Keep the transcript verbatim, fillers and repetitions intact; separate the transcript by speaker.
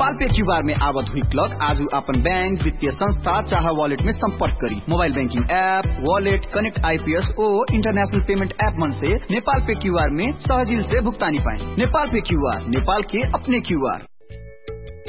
Speaker 1: नेपाल पे QR में आवत हुई क्लॉक आज अपन बैंक वित्तीय संस्था चाहे वॉलेट में संपर्क करी। Mobile banking app, wallet, connect IPS और इंटरनेशनल पेमेंट ऐप मन से नेपाल पे क्यूआर में सहजिल से भुगतानी पाए। नेपाल पे क्यूआर, नेपाल के अपने क्यूआर।